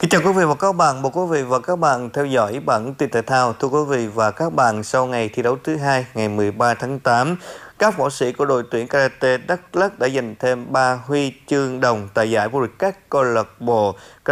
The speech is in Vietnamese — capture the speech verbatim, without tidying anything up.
Kính chào quý vị và các bạn, mời quý vị và các bạn theo dõi bản tin thể thao. Thưa quý vị và các bạn, sau ngày thi đấu thứ hai ngày mười ba tháng tám, các võ sĩ của đội tuyển karate Đắk Lắk đã giành thêm ba huy chương đồng tại giải vô địch các câu lạc bộ